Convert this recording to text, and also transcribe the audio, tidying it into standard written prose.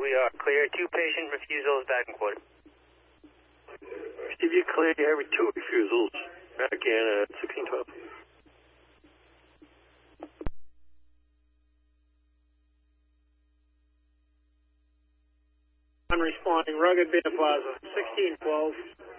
we are clear. 2 patient refusals back in quarter. Steve, you clear. You have 2 refusals back in at 1612. Responding, Rugged Beta Plaza, 1612.